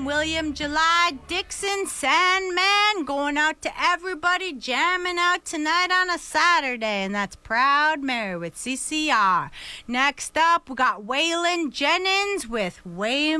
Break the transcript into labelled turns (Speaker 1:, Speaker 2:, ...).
Speaker 1: William July Dixon Sandman going out to everybody jamming out tonight on a Saturday, and that's Proud Mary with CCR. Next up, we got Waylon Jennings with Way